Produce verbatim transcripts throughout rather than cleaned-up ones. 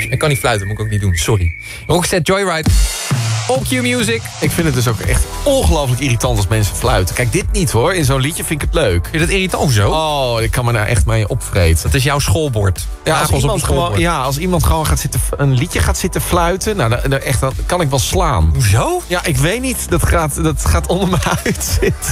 Ik kan niet fluiten, moet ik ook niet doen. Sorry. Roxette Joyride. All Q Music. Ik vind het dus ook echt ongelooflijk irritant als mensen fluiten. Kijk, dit niet hoor. In zo'n liedje vind ik het leuk. Vind je dat irritant zo? Oh, ik kan me daar echt mee opvreten. Dat is jouw schoolbord. Ja, als iemand, gewoon, ja, als iemand gewoon gaat zitten, een liedje gaat zitten fluiten... Nou, dan, dan, echt, dan kan ik wel slaan. Hoezo? Ja, ik weet niet. Dat gaat, dat gaat onder mijn huid zitten.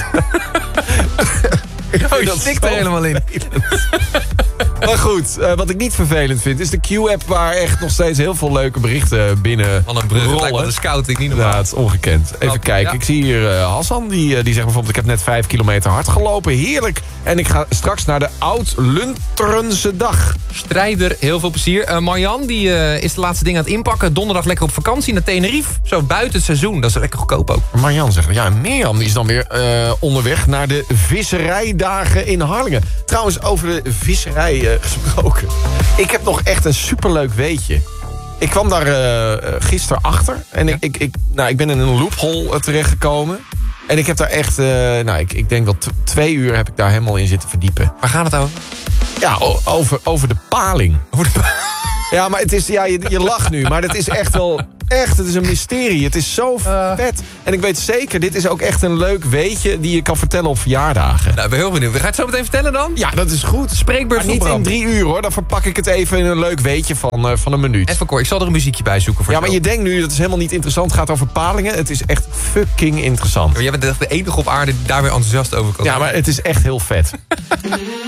Oh, je stikt er helemaal in. Maar goed, uh, wat ik niet vervelend vind... is de Q-app waar echt nog steeds heel veel leuke berichten binnen Van een brug, rollen. lijkt wel de scouting, niet normaal. Ja, het is ongekend. Even Wat? kijken, Ja. ik zie hier uh, Hassan, die, uh, die zegt bijvoorbeeld... ik heb net vijf kilometer hard gelopen, heerlijk. En ik ga straks naar de Oud-Lunterense dag. Strijder, heel veel plezier. Uh, Marjan, die uh, is de laatste dingen aan het inpakken. Donderdag lekker op vakantie naar Tenerife. Zo buiten het seizoen, dat is lekker goedkoop ook. Marjan zegt, ja, en Mirjam die is dan weer uh, onderweg... naar de visserijdagen in Harlingen. Trouwens, over de visserij uh, gesproken. Ik heb nog echt een superleuk weetje. Ik kwam daar uh, gisteren achter. En Ja. ik, ik, ik, nou, ik ben in een loophole uh, terechtgekomen. En ik heb daar echt, uh, nou, ik, ik denk wel t- twee uur heb ik daar helemaal in zitten verdiepen. Waar gaat het over? Ja, o- over, over de paling. Over de... Ja, maar het is, ja, je, je lacht nu, maar het is echt wel... Echt, het is een mysterie. Het is zo Uh. vet. En ik weet zeker, dit is ook echt een leuk weetje... die je kan vertellen op verjaardagen. Nou, ik ben heel benieuwd. Ga je het zo meteen vertellen dan? Ja, dat is goed. Spreekbeurt Maar van niet Bram. in drie uur, hoor. Dan verpak ik het even in een leuk weetje van, uh, van een minuut. Even kort, ik zal er een muziekje bij zoeken voor Ja, zo. maar je denkt nu, dat is helemaal niet interessant. Het gaat over palingen. Het is echt fucking interessant. Maar jij bent echt de enige op aarde die daar weer enthousiast over kan Ja, zijn. maar het is echt heel vet.